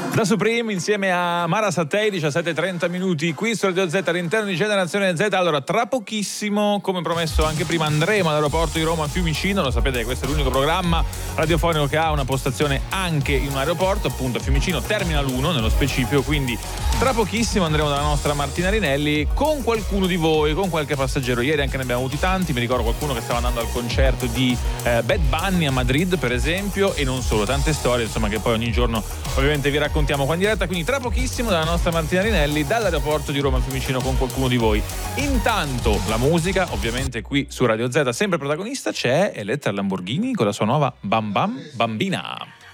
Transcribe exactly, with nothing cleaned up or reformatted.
Da Supreme insieme a Mara Sattei, diciassette e trenta minuti qui su Radio Z all'interno di Generazione Z. Allora, tra pochissimo, come promesso anche prima, andremo all'aeroporto di Roma Fiumicino. Lo sapete che questo è l'unico programma radiofonico che ha una postazione anche in un aeroporto, appunto Fiumicino Terminal uno nello specifico, quindi tra pochissimo andremo dalla nostra Martina Rinelli con qualcuno di voi, con qualche passeggero. Ieri anche ne abbiamo avuti tanti, mi ricordo qualcuno che stava andando al concerto di eh, Bad Bunny a Madrid per esempio, e non solo, tante storie insomma che poi ogni giorno ovviamente vi raccontiamo qua in diretta, quindi tra pochissimo dalla nostra Martina Rinelli dall'aeroporto di Roma Fiumicino con qualcuno di voi. Intanto la musica, ovviamente qui su Radio Z, sempre protagonista c'è Elettra Lamborghini con la sua nuova Bam Bam Bambina.